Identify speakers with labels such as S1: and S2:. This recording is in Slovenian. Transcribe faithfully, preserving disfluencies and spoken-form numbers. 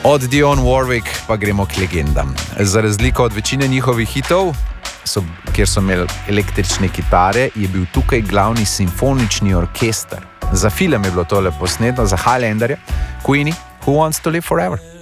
S1: Od Dionne Warwick pa gremo k legendam. Za razliko od večine njihovih hitov, so, kjer so imeli električne kitare, je bil tukaj glavni simfonični orkester. Za film je bilo tole posneto, za Highlanderje, Queenie, Who Wants to Live Forever?